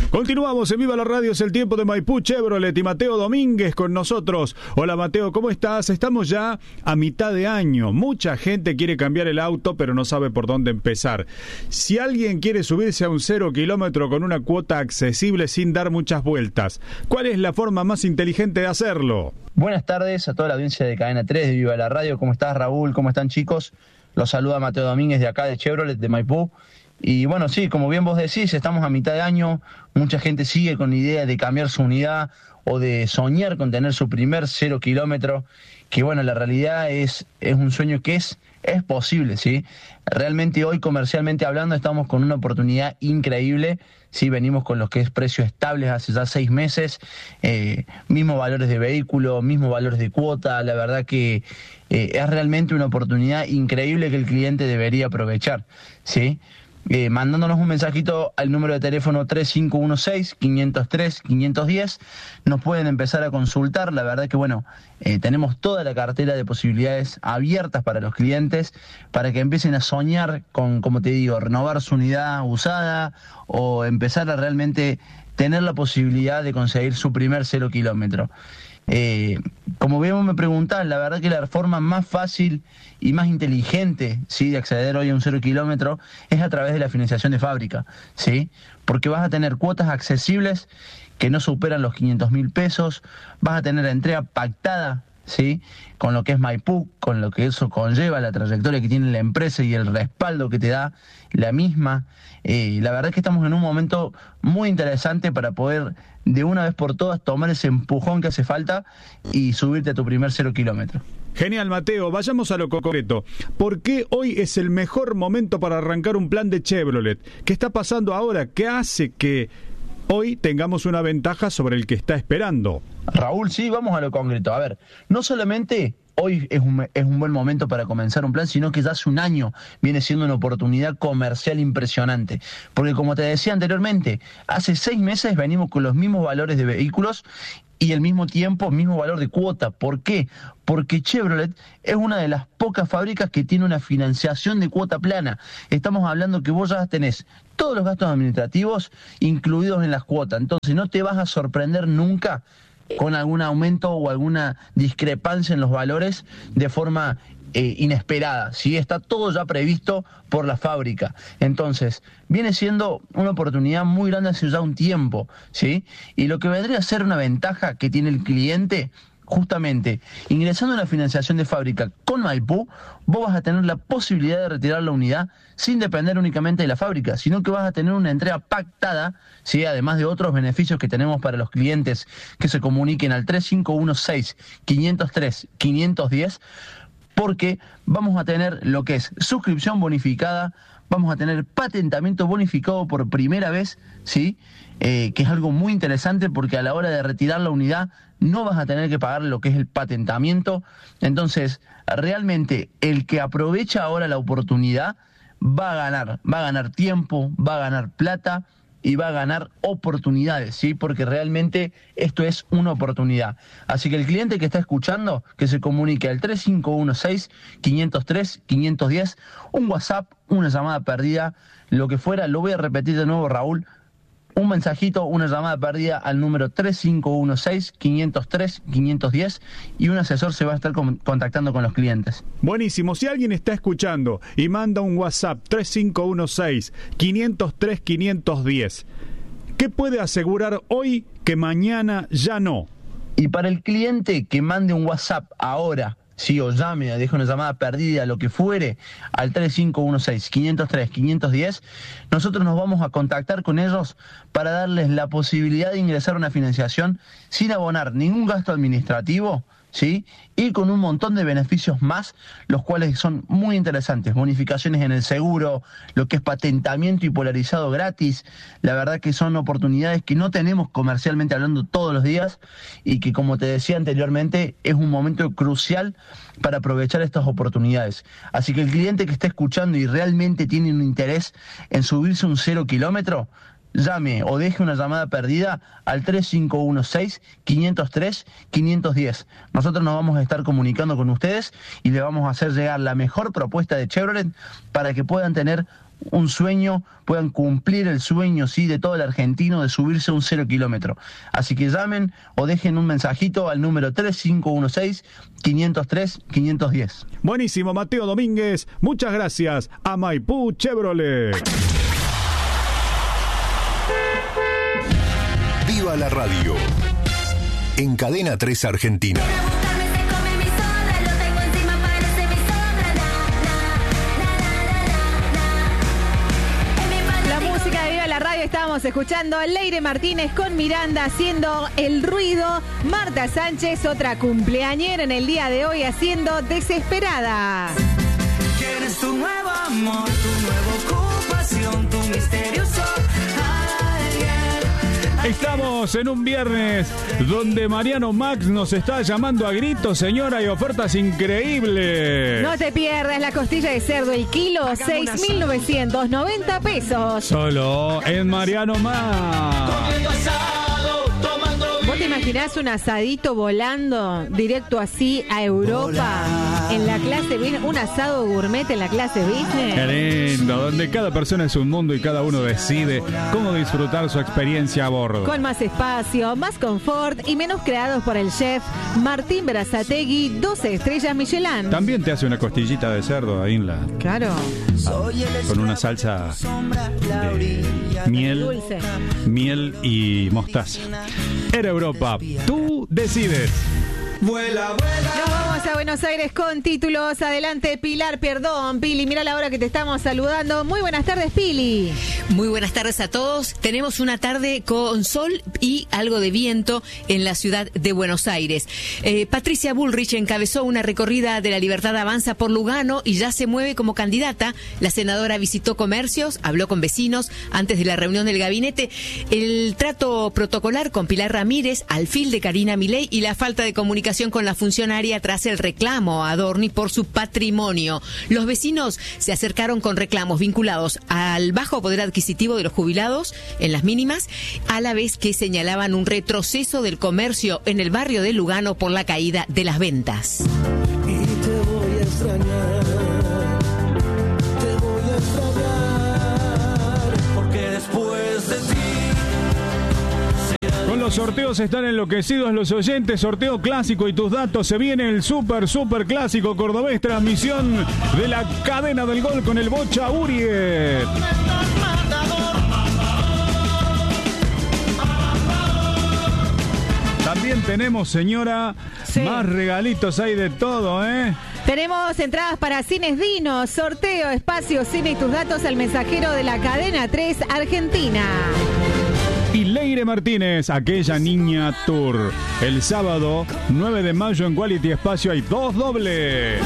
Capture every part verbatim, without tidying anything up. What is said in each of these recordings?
Continuamos en Viva la Radio, es el tiempo de Maipú Chevrolet y Mateo Domínguez con nosotros. Hola Mateo, ¿cómo estás? Estamos ya a mitad de año. Mucha gente quiere cambiar el auto, pero no sabe por dónde empezar. Si alguien quiere subirse a un cero kilómetro con una cuota accesible sin dar muchas vueltas, ¿cuál es la forma más inteligente de hacerlo? Buenas tardes a toda la audiencia de Cadena tres de Viva la Radio. ¿Cómo estás, Raúl? ¿Cómo están, chicos? Los saluda Mateo Domínguez de acá de Chevrolet de Maipú. Y bueno, sí, como bien vos decís, estamos a mitad de año, mucha gente sigue con la idea de cambiar su unidad o de soñar con tener su primer cero kilómetro, que bueno, la realidad es, es un sueño que es, es posible, ¿sí? Realmente hoy, comercialmente hablando, estamos con una oportunidad increíble, sí, venimos con los que es precios estables hace ya seis meses, eh, mismos valores de vehículo, mismos valores de cuota, la verdad que eh, es realmente una oportunidad increíble que el cliente debería aprovechar, ¿sí? Eh, mandándonos un mensajito al número de teléfono tres cinco uno seis, cinco cero tres, cinco uno cero, nos pueden empezar a consultar. La verdad que bueno, eh, tenemos toda la cartera de posibilidades abiertas para los clientes, para que empiecen a soñar con, como te digo, renovar su unidad usada o empezar a realmente tener la posibilidad de conseguir su primer cero kilómetro. Eh, como bien me preguntás, la verdad que la forma más fácil y más inteligente, ¿sí?, de acceder hoy a un cero kilómetro es a través de la financiación de fábrica, ¿sí? Porque vas a tener cuotas accesibles que no superan los quinientos mil pesos, vas a tener entrega pactada, ¿sí?, con lo que es Maipú, con lo que eso conlleva, la trayectoria que tiene la empresa y el respaldo que te da la misma. Eh, la verdad es que estamos en un momento muy interesante para poder de una vez por todas tomar ese empujón que hace falta y subirte a tu primer cero kilómetro. Genial, Mateo. Vayamos a lo concreto. ¿Por qué hoy es el mejor momento para arrancar un plan de Chevrolet? ¿Qué está pasando ahora? ¿Qué hace que hoy tengamos una ventaja sobre el que está esperando? Raúl, sí, vamos a lo concreto. A ver, no solamente hoy es un, es un buen momento para comenzar un plan, sino que ya hace un año viene siendo una oportunidad comercial impresionante. Porque como te decía anteriormente, hace seis meses venimos con los mismos valores de vehículos y al mismo tiempo, mismo valor de cuota. ¿Por qué? Porque Chevrolet es una de las pocas fábricas que tiene una financiación de cuota plana. Estamos hablando que vos ya tenés todos los gastos administrativos incluidos en las cuotas. Entonces no te vas a sorprender nunca con algún aumento o alguna discrepancia en los valores de forma eh, inesperada, ¿sí? Está todo ya previsto por la fábrica. Entonces, viene siendo una oportunidad muy grande hace ya un tiempo, ¿sí? Y lo que vendría a ser una ventaja que tiene el cliente, justamente, ingresando en la financiación de fábrica con Maipú, vos vas a tener la posibilidad de retirar la unidad sin depender únicamente de la fábrica, sino que vas a tener una entrega pactada, ¿sí?, además de otros beneficios que tenemos para los clientes que se comuniquen al tres cinco uno seis, cinco cero tres, cinco uno cero, porque vamos a tener lo que es suscripción bonificada, vamos a tener patentamiento bonificado por primera vez, ¿sí?, eh, que es algo muy interesante porque a la hora de retirar la unidad no vas a tener que pagar lo que es el patentamiento. Entonces, realmente el que aprovecha ahora la oportunidad va a ganar, va a ganar tiempo, va a ganar plata y va a ganar oportunidades, ¿sí? Porque realmente esto es una oportunidad. Así que el cliente que está escuchando, que se comunique al tres cinco uno seis, cinco cero tres, cinco uno cero, un WhatsApp, una llamada perdida, lo que fuera. Lo voy a repetir de nuevo, Raúl. Un mensajito, una llamada perdida al número tres cinco uno seis, cinco cero tres, cinco uno cero y un asesor se va a estar con, contactando con los clientes. Buenísimo. Si alguien está escuchando y manda un WhatsApp tres cinco uno seis, cinco cero tres, cinco uno cero, ¿qué puede asegurar hoy que mañana ya no? Y para el cliente que mande un WhatsApp ahora, sí, o llame, deje una llamada perdida, lo que fuere, al tres cinco uno seis, cinco cero tres, cinco uno cero, nosotros nos vamos a contactar con ellos para darles la posibilidad de ingresar a una financiación sin abonar ningún gasto administrativo, ¿sí?, y con un montón de beneficios más, los cuales son muy interesantes. Bonificaciones en el seguro, lo que es patentamiento y polarizado gratis. La verdad que son oportunidades que no tenemos comercialmente hablando todos los días y que, como te decía anteriormente, es un momento crucial para aprovechar estas oportunidades. Así que el cliente que está escuchando y realmente tiene un interés en subirse un cero kilómetro, llame o deje una llamada perdida al tres cinco uno seis, cinco cero tres, cinco uno cero. Nosotros nos vamos a estar comunicando con ustedes y le vamos a hacer llegar la mejor propuesta de Chevrolet para que puedan tener un sueño, puedan cumplir el sueño, sí, de todo el argentino de subirse a un cero kilómetro. Así que llamen o dejen un mensajito al número tres cinco uno seis, cinco cero tres, cinco uno cero. Buenísimo, Mateo Domínguez. Muchas gracias a Maipú Chevrolet. Viva la radio. En Cadena tres Argentina. Estábamos escuchando a Leire Martínez con Miranda haciendo El Ruido. Marta Sánchez, otra cumpleañera en el día de hoy, haciendo Desesperada. ¿Quieres tu nuevo amor, tu nueva ocupación, tu misterioso alguien? Estamos en un viernes donde Mariano Max nos está llamando a gritos, señora, y ofertas increíbles. No te pierdas la costilla de cerdo, el kilo, seis mil novecientos noventa pesos. Solo en Mariano Max. ¿Vos te imaginás un asadito volando directo así a Europa? En la clase business, un asado gourmet en la clase business. Qué lindo, donde cada persona es un mundo y cada uno decide cómo disfrutar su experiencia a bordo. Con más espacio, más confort y menús creados por el chef Martín Berazategui, doce estrellas Michelin. También te hace una costillita de cerdo ahí en la... Claro. Ah, con una salsa de miel, dulce, miel y mostaza. Era Europa, tú decides. Vuela, vuela. Nos vamos a Buenos Aires con títulos. Adelante, Pilar, perdón, Pili, mira la hora que te estamos saludando. Muy buenas tardes, Pili. Muy buenas tardes a todos. Tenemos una tarde con sol y algo de viento en la ciudad de Buenos Aires. Eh, Patricia Bullrich encabezó una recorrida de La Libertad Avanza por Lugano y ya se mueve como candidata. La senadora visitó comercios, habló con vecinos antes de la reunión del gabinete. El trato protocolar con Pilar Ramírez, alfil de Karina Milei, y la falta de comunicación con la funcionaria tras el reclamo a Adorni por su patrimonio. Los vecinos se acercaron con reclamos vinculados al bajo poder adquisitivo de los jubilados en las mínimas, a la vez que señalaban un retroceso del comercio en el barrio de Lugano por la caída de las ventas. Y te voy a extrañar, te voy a extrañar, porque después de ti. Con los sorteos están enloquecidos los oyentes. Sorteo clásico y tus datos. Se viene el super, super clásico cordobés. Transmisión de la cadena del gol con el Bocha Uriet. También tenemos, señora, sí, más regalitos, hay de todo, ¿eh? Tenemos entradas para Cines Dino, sorteo, espacio, cine y tus datos al mensajero de la cadena tres Argentina. Y Leire Martínez, aquella niña tour. El sábado nueve de mayo en Quality Espacio hay dos dobles.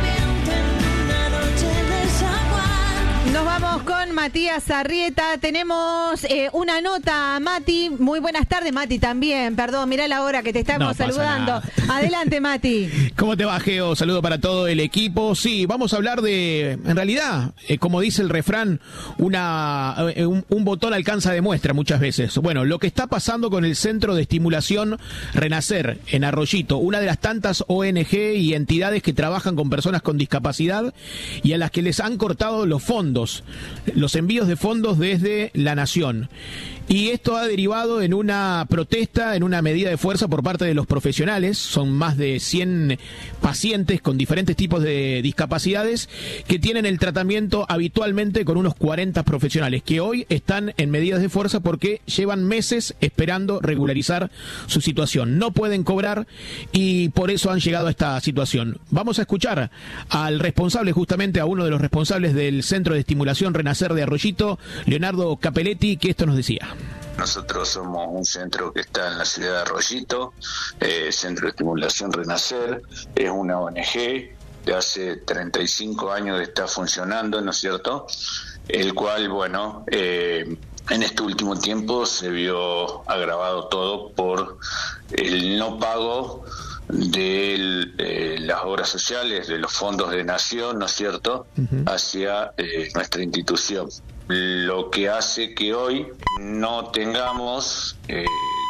Nos vamos con Matías Arrieta. Tenemos eh, una nota, Mati. Muy buenas tardes, Mati, también. Perdón, mirá la hora que te estamos no saludando. Adelante, Mati. ¿Cómo te va, Geo? Saludo para todo el equipo. Sí, vamos a hablar de, en realidad, eh, como dice el refrán, una eh, un, un botón alcanza de muestra muchas veces. Bueno, lo que está pasando con el Centro de Estimulación Renacer en Arroyito, una de las tantas O N G y entidades que trabajan con personas con discapacidad y a las que les han cortado los fondos, los envíos de fondos desde la Nación. Y esto ha derivado en una protesta, en una medida de fuerza por parte de los profesionales. Son más de cien pacientes con diferentes tipos de discapacidades que tienen el tratamiento habitualmente con unos cuarenta profesionales que hoy están en medidas de fuerza porque llevan meses esperando regularizar su situación. No pueden cobrar y por eso han llegado a esta situación. Vamos a escuchar al responsable, justamente a uno de los responsables del Centro de Estimulación Renacer de Arroyito, Leonardo Capelletti, que esto nos decía. Nosotros somos un centro que está en la ciudad de Arroyito, eh, Centro de Estimulación Renacer, es una O N G de hace treinta y cinco años que está funcionando, ¿no es cierto? El cual, bueno, eh, en este último tiempo se vio agravado todo por el no pago de eh, las obras sociales, de los fondos de Nación, ¿no es cierto?, uh-huh, hacia eh, nuestra institución. Lo que hace que hoy no tengamos eh,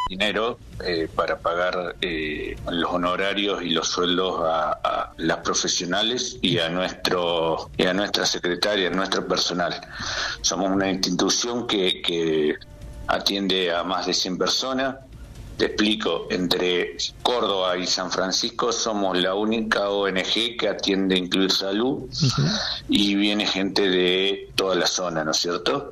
dinero eh, para pagar eh, los honorarios y los sueldos a, a las profesionales y a nuestro y a nuestra secretaria, a nuestro personal. Somos una institución que, que atiende a más de cien personas. Te explico, entre Córdoba y San Francisco somos la única O N G que atiende Incluir Salud, uh-huh. y viene gente de toda la zona, ¿no es cierto?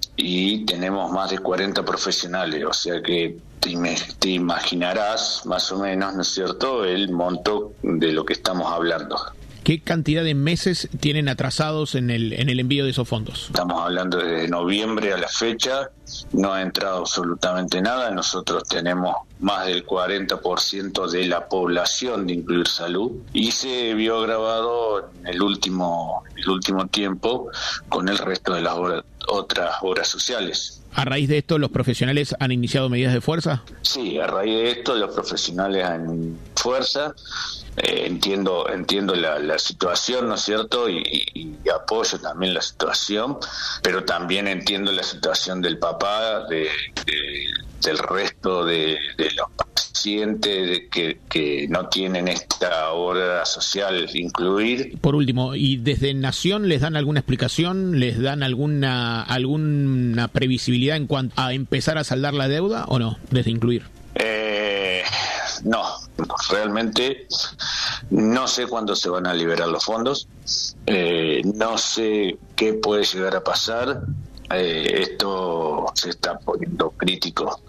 Y tenemos más de cuarenta profesionales, o sea que te, te imaginarás más o menos, ¿no es cierto?, el monto de lo que estamos hablando. ¿Qué cantidad de meses tienen atrasados en el en el envío de esos fondos? Estamos hablando desde noviembre a la fecha, no ha entrado absolutamente nada. Nosotros tenemos más del cuarenta por ciento de la población de Incluir Salud y se vio agravado en el último, el último tiempo con el resto de las obras, otras obras sociales. ¿A raíz de esto los profesionales han iniciado medidas de fuerza? Sí, a raíz de esto los profesionales han fuerza. Eh, entiendo entiendo la, la situación, ¿no es cierto? Y, y, y apoyo también la situación, pero también entiendo la situación del papá, de, de, del resto de, de los pacientes de que, que no tienen esta obra social incluir. Por último, ¿y desde Nación les dan alguna explicación? ¿Les dan alguna alguna previsibilidad en cuanto a empezar a saldar la deuda o no, desde Incluir? Eh, no, realmente no sé cuándo se van a liberar los fondos, eh, no sé qué puede llegar a pasar, eh, esto se está poniendo crítico.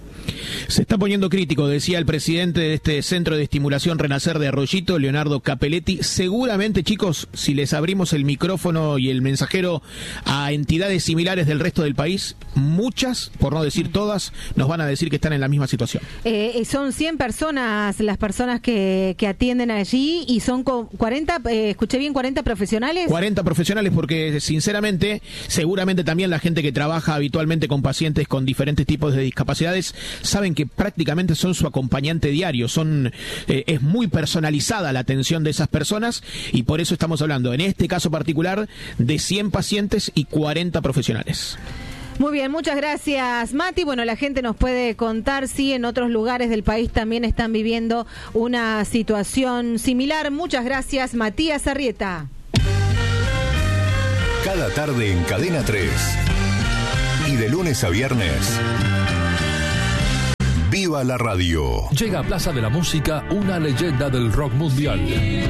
Se está poniendo crítico, decía el presidente de este Centro de Estimulación Renacer de Arroyito, Leonardo Capelletti. Seguramente, chicos, si les abrimos el micrófono y el mensajero a entidades similares del resto del país, muchas, por no decir todas, nos van a decir que están en la misma situación. Eh, son cien personas las personas que, que atienden allí y son cuarenta, eh, escuché bien, cuarenta profesionales. cuarenta profesionales porque, sinceramente, seguramente también la gente que trabaja habitualmente con pacientes con diferentes tipos de discapacidades saben que prácticamente son su acompañante diario, son eh, es muy personalizada la atención de esas personas y por eso estamos hablando, en este caso particular, de cien pacientes y cuarenta profesionales. Muy bien, muchas gracias, Mati. Bueno, la gente nos puede contar si en otros lugares del país también están viviendo una situación similar. Muchas gracias, Matías Arrieta. Cada tarde en Cadena tres y de lunes a viernes, ¡viva la radio! Llega a Plaza de la Música una leyenda del rock mundial.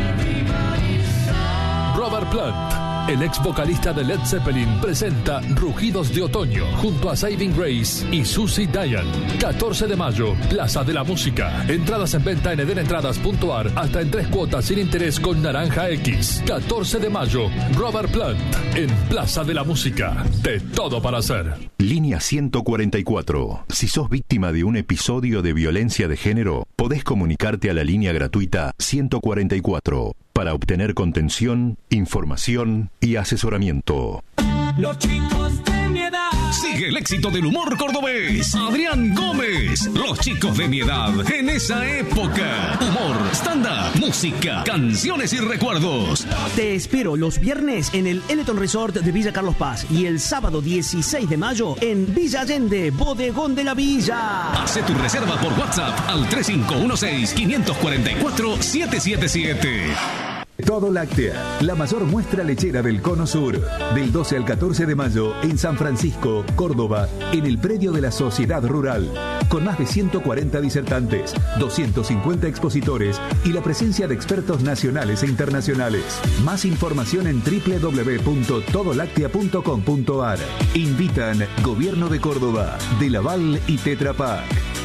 Robert Plant, el ex vocalista de Led Zeppelin, presenta Rugidos de Otoño junto a Saving Grace y Susie Diane. catorce de mayo, Plaza de la Música. Entradas en venta en edenentradas punto a r hasta en tres cuotas sin interés con Naranja X. catorce de mayo, Robert Plant en Plaza de la Música. De todo para hacer. Línea ciento cuarenta y cuatro. Si sos víctima de un episodio de violencia de género, podés comunicarte a la línea gratuita ciento cuarenta y cuatro para obtener contención, información y asesoramiento. Los chicos de mi edad. Sigue el éxito del humor cordobés. Adrián Gómez. Los chicos de mi edad en esa época. Humor, stand-up, música, canciones y recuerdos. Te espero los viernes en el Eleton Resort de Villa Carlos Paz y el sábado dieciséis de mayo en Villa Allende, Bodegón de la Villa. Hace tu reserva por WhatsApp al tres cinco uno seis, cinco cuatro cuatro, siete siete siete. Todo Láctea, la mayor muestra lechera del Cono Sur, del doce al catorce de mayo en San Francisco, Córdoba, en el predio de la Sociedad Rural, con más de ciento cuarenta disertantes, doscientos cincuenta expositores y la presencia de expertos nacionales e internacionales. Más información en doble u doble u doble u punto todo láctea punto com punto a r. Invitan Gobierno de Córdoba, De Laval y Tetra Pak.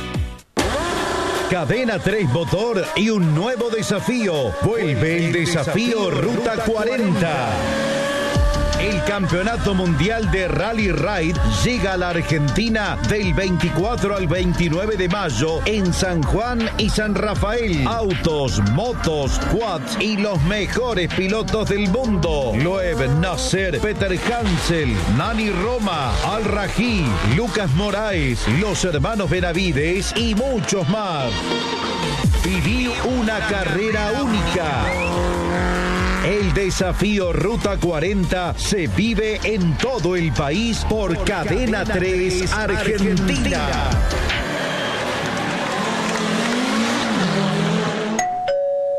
Cadena tres Motor y un nuevo desafío. Vuelve el desafío Ruta cuarenta. El Campeonato Mundial de Rally Ride llega a la Argentina del veinticuatro al veintinueve de mayo en San Juan y San Rafael. Autos, motos, quads y los mejores pilotos del mundo. Loeb Nasser, Peter Hansel, Nani Roma, Al Rají, Lucas Moraes, los hermanos Benavides y muchos más. Viví una carrera única. El desafío Ruta cuarenta se vive en todo el país por Cadena tres Argentina.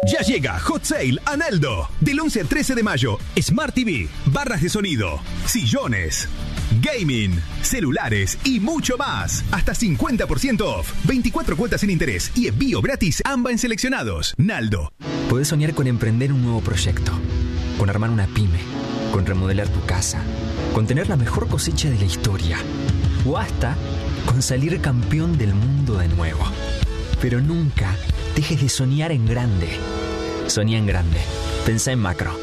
Ya llega Hot Sale a Naldo. Del once al trece de mayo, Smart T V, barras de sonido, sillones, gaming, celulares y mucho más. Hasta cincuenta por ciento off, veinticuatro cuotas sin interés y envío gratis ambas en seleccionados. Naldo. Podés soñar con emprender un nuevo proyecto, con armar una pyme, con remodelar tu casa, con tener la mejor cosecha de la historia o hasta con salir campeón del mundo de nuevo. Pero nunca dejes de soñar en grande. Soñá en grande. Pensá en macro.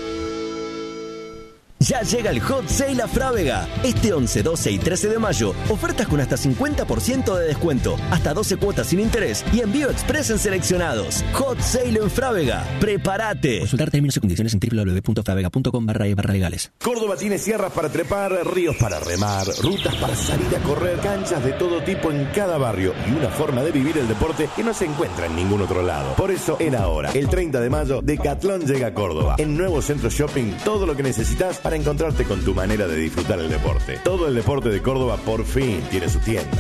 Ya llega el Hot Sale a Frávega. Este once, doce y trece de mayo, ofertas con hasta cincuenta por ciento de descuento, hasta doce cuotas sin interés y envío express en seleccionados. Hot Sale en Frávega. ¡Prepárate! Consultar términos y condiciones en doble u doble u doble u punto fravega punto com barra e barra legales. Córdoba tiene sierras para trepar, ríos para remar, rutas para salir a correr, canchas de todo tipo en cada barrio y una forma de vivir el deporte que no se encuentra en ningún otro lado. Por eso, en ahora, el treinta de mayo, Decathlon llega a Córdoba. En Nuevo Centro Shopping, todo lo que necesitas para encontrarte con tu manera de disfrutar el deporte. Todo el deporte de Córdoba por fin tiene su tienda.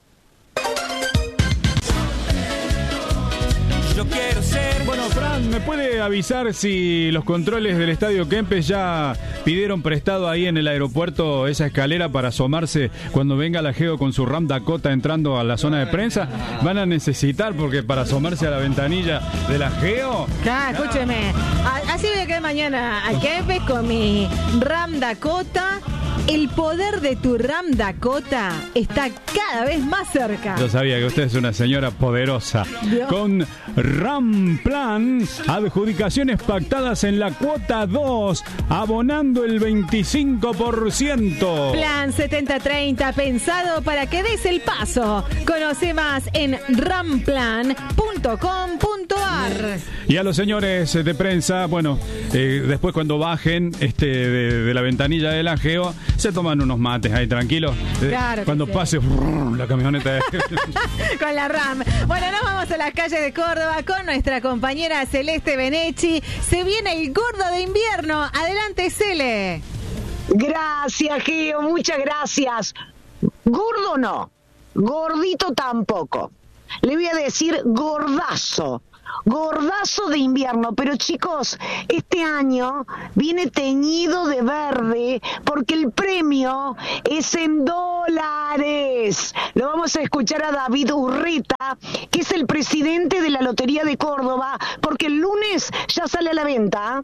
Yo quiero ser... Bueno, Fran, ¿me puede avisar si los controles del Estadio Kempes ya pidieron prestado ahí en el aeropuerto esa escalera para asomarse cuando venga la Geo con su Ram Dakota entrando a la zona de prensa? ¿Van a necesitar porque para asomarse a la ventanilla de la Geo? Ah, escúcheme. Así voy a quedar mañana a Kempes con mi Ram Dakota. El poder de tu Ram Dakota está cada vez más cerca. Yo sabía que usted es una señora poderosa. Dios. Con Ram Plan, adjudicaciones pactadas en la cuota dos, abonando el veinticinco por ciento. Plan setenta treinta, pensado para que des el paso. Conoce más en ramplan punto com punto ar. Y a los señores de prensa, bueno, eh, después cuando bajen este de, de la ventanilla de la Geo, se toman unos mates ahí tranquilos. Claro. Cuando sí. pase brrr, la camioneta de... con la Ram. Bueno, nos vamos a las calles de Córdoba con nuestra compañera Celeste Benechi. Se viene el gordo de invierno. Adelante, Cele. Gracias, Geo, muchas gracias. Gordo no, gordito tampoco. Le voy a decir gordazo. Gordazo de invierno, pero chicos, este año viene teñido de verde porque el premio es en dólares. Lo vamos a escuchar a David Urreta, que es el presidente de la Lotería de Córdoba, porque el lunes ya sale a la venta.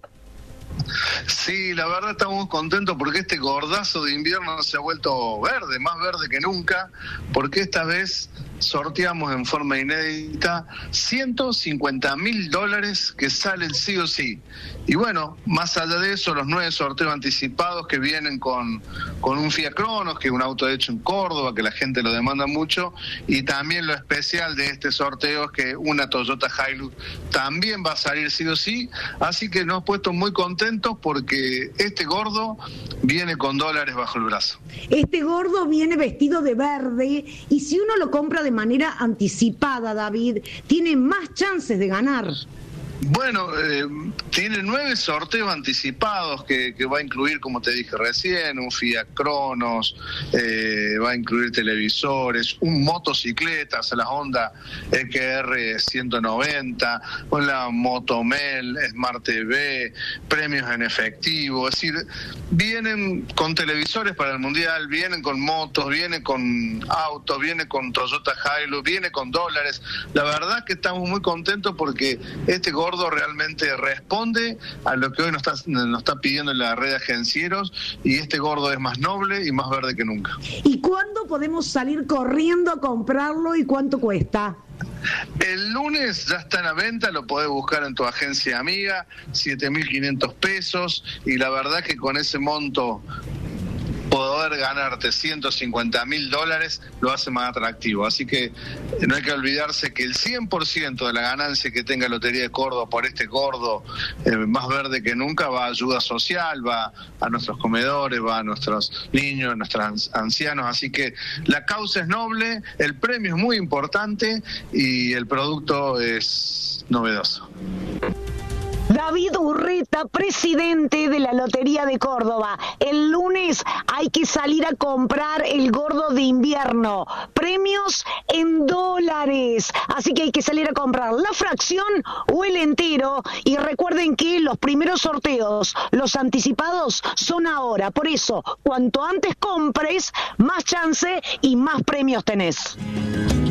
Sí, la verdad estamos muy contentos porque este gordazo de invierno se ha vuelto verde, más verde que nunca, porque esta vez sorteamos en forma inédita ciento cincuenta mil dólares que salen sí o sí. Y bueno, más allá de eso, los nueve sorteos anticipados que vienen con, con un Fiat Cronos, que es un auto hecho en Córdoba, que la gente lo demanda mucho, y también lo especial de este sorteo es que una Toyota Hilux también va a salir sí o sí, así que nos hemos puesto muy contentos porque este gordo viene con dólares bajo el brazo. Este gordo viene vestido de verde y si uno lo compra de manera anticipada, David, tiene más chances de ganar. Bueno, eh, tiene nueve sorteos anticipados que, que va a incluir, como te dije recién, un Fiat Cronos, eh, va a incluir televisores, un motocicletas, la Honda X R ciento noventa, con la Motomel, Smart T V, premios en efectivo, es decir, vienen con televisores para el Mundial, vienen con motos, vienen con autos, vienen con Toyota Hilux, viene con dólares. La verdad que estamos muy contentos porque este gordo realmente responde a lo que hoy nos está, nos está pidiendo la red de agencieros y este gordo es más noble y más verde que nunca. ¿Y cuándo podemos salir corriendo a comprarlo y cuánto cuesta? El lunes ya está en la venta, lo podés buscar en tu agencia amiga, siete mil quinientos pesos, y la verdad que con ese monto poder ganarte ciento cincuenta mil dólares lo hace más atractivo. Así que no hay que olvidarse que el cien por ciento de la ganancia que tenga Lotería de Córdoba por este gordo eh, más verde que nunca va a ayuda social, va a nuestros comedores, va a nuestros niños, a nuestros ancianos. Así que la causa es noble, el premio es muy importante y el producto es novedoso. David Urreta Larreta, presidente de la Lotería de Córdoba. El lunes hay que salir a comprar el gordo de invierno. Premios en dólares. Así que hay que salir a comprar la fracción o el entero. Y recuerden que los primeros sorteos, los anticipados, son ahora. Por eso, cuanto antes compres, más chance y más premios tenés.